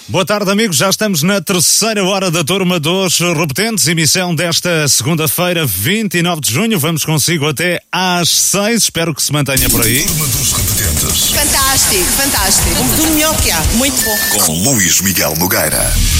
Boa tarde, amigos. Já estamos na terceira hora da Turma dos Repetentes, emissão desta segunda-feira, 29 de junho. Vamos consigo até às 6. Espero que se mantenha por aí. Turma dos Repetentes. Fantástico, fantástico. Do melhor que há. Muito bom. Com Luís Miguel Nogueira.